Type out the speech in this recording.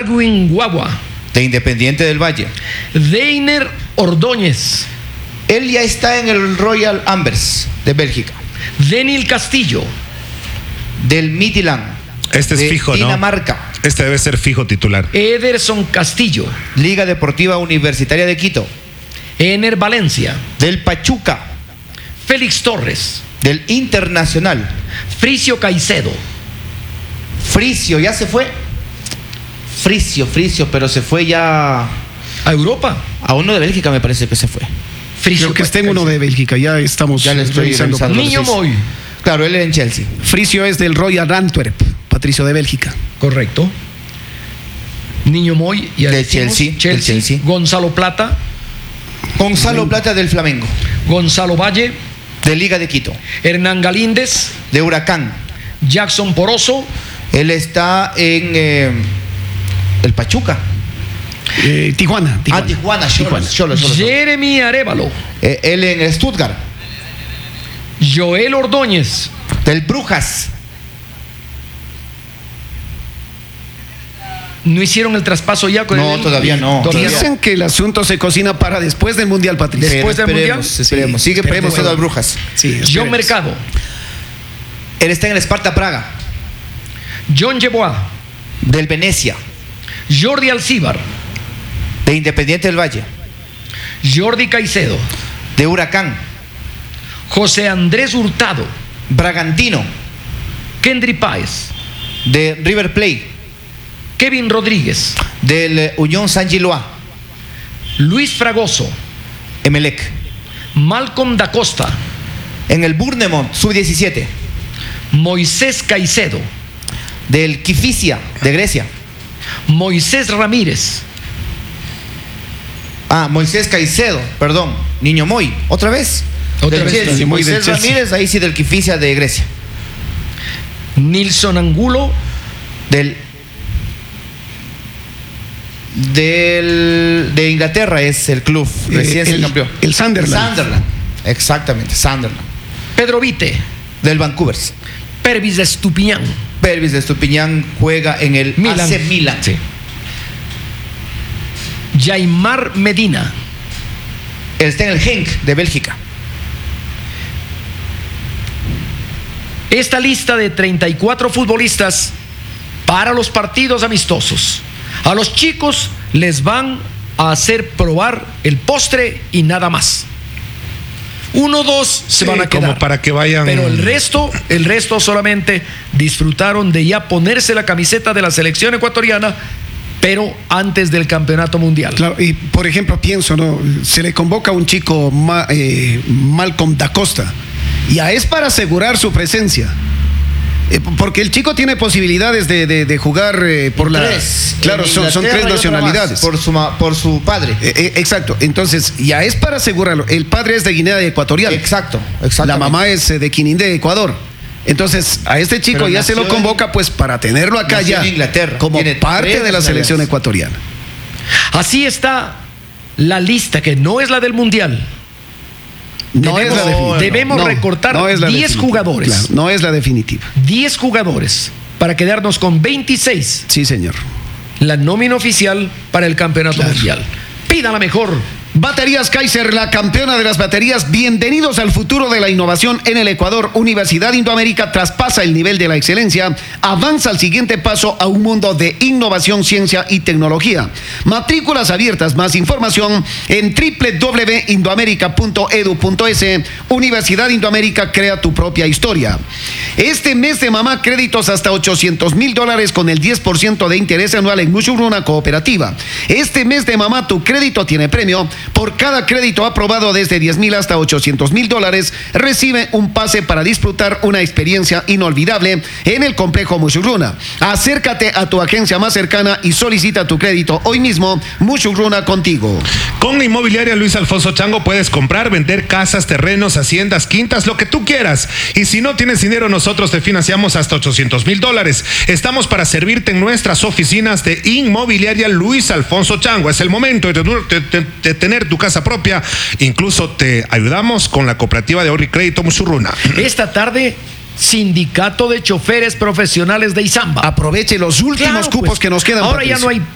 Darwin Guagua, de Independiente del Valle. Deiner Ordóñez, Él ya está en el Royal Ambers de Bélgica. Denil Castillo, Del Midtjylland. Este es de fijo, ¿no? Dinamarca. Este debe ser fijo titular. Ederson Castillo, Liga Deportiva Universitaria de Quito. Ener Valencia, Del Pachuca. Félix Torres, Del Internacional. Fricio Caicedo, Fricio, ¿ya se fue? Fricio, pero se fue ya a Europa. a uno de Bélgica, me parece que se fue. Fricio Creo que está en uno de Bélgica, ya estamos Ya le estoy revisando. revisando. Niño Moy, Claro, él era en Chelsea. Fricio es del Royal Antwerp, Patricio de Bélgica. correcto. Niño Moy, ya De decimos, Chelsea, del Chelsea. Gonzalo Plata, Gonzalo Plata del Flamengo. Gonzalo Valle, De Liga de Quito. Hernán Galíndez, De Huracán. Jackson Poroso, Él está en el Pachuca. Tijuana. Tijuana, Xolos. Jeremy Arévalo, Él en el Stuttgart. Joel Ordóñez, Del Brujas. no hicieron el traspaso ya con No, él? todavía no. Todavía. Dicen que el asunto se cocina para después del Mundial, Patricio. Después del Mundial. Esperemos. Sigue esperemos. perteneciendo al Brujas. Sí, John esperemos. Mercado, Él está en el Sparta Praga. John Yeboah, Del Venecia. Jordi Alcíbar, De Independiente del Valle. Jordi Caicedo, De Huracán. José Andrés Hurtado, Bragantino. Kendry Páez, De River Plate. Kevin Rodríguez, Del Unión Saint-Gilloise. Luis Fragoso, Emelec. Malcolm da Costa, En el Bournemouth, sub-17. Moisés Caicedo, Del Kifisia, de Grecia. Moisés Ramírez, Moisés Caicedo, perdón. Niño Moy, otra vez. Otra Del vez, Chelsea. Niño Moy del Moisés Chelsea. Ramírez, ahí sí, del Kifisia de Grecia. Nilson Angulo, De Inglaterra es el club. Recién se campeón. el Sunderland. Sunderland. Exactamente, Sunderland. Pedro Vite, Del Vancouver. Pervis de Estupiñán, Pervis de Estupiñán juega en el AC Milan. Sí. Jaimar Medina, Él está en el Genk de Bélgica. esta lista de 34 futbolistas para los partidos amistosos. A los chicos les van a hacer probar el postre y nada más. 1 o 2 se van a quedar. Como para que vayan. Pero el resto solamente disfrutaron de ya ponerse la camiseta de la selección ecuatoriana, pero antes del campeonato mundial. Claro, y por ejemplo, pienso, ¿no? Se le convoca a un chico, Malcolm da Costa, ya es para asegurar su presencia. Porque el chico tiene posibilidades de jugar por la... Claro, son 3 nacionalidades. Por su padre. Exacto, entonces ya es para asegurarlo. El padre es de Guinea Ecuatorial. Exacto. La mamá es de Quinindé, Ecuador. Entonces, a este chico Pero ya se lo convoca pues para tenerlo acá nació ya en Inglaterra. como Tiene parte 3 de la selección ecuatoriana. Así está la lista, que no es la del mundial. No es la definitiva. Debemos recortar no es la 10 definitiva. jugadores. Claro, no es la definitiva. 10 jugadores para quedarnos con 26. Sí, señor. La nómina oficial para el campeonato mundial. Pida la mejor. Baterías Kaiser, la campeona de las baterías. Bienvenidos al futuro de la innovación en el Ecuador. Universidad Indoamérica traspasa el nivel de la excelencia, avanza al siguiente paso a un mundo de innovación, ciencia y tecnología. Matrículas abiertas, más información en www.indoamerica.edu.es. Universidad Indoamérica, crea tu propia historia. Este mes de mamá, créditos hasta $800,000 con el 10% de interés anual en Mushuruna Cooperativa. Este mes de mamá, tu crédito tiene premio. Por cada crédito aprobado desde $10,000 hasta $800,000, recibe un pase para disfrutar una experiencia inolvidable en el complejo Mushuruna. Acércate a tu agencia más cercana y solicita tu crédito hoy mismo. Mushuruna, contigo. Con la inmobiliaria Luis Alfonso Chango puedes comprar, vender casas, terrenos, haciendas, quintas, lo que tú quieras. Y si no tienes dinero, nosotros te financiamos hasta $800,000. Estamos para servirte en nuestras oficinas de inmobiliaria Luis Alfonso Chango. Es el momento de tener tu casa propia. Incluso te ayudamos con la cooperativa de ahorro y crédito Mushuruna. Esta tarde, Sindicato de Choferes Profesionales de Izamba. Aproveche los últimos cupos que nos quedan. Ahora ya no hay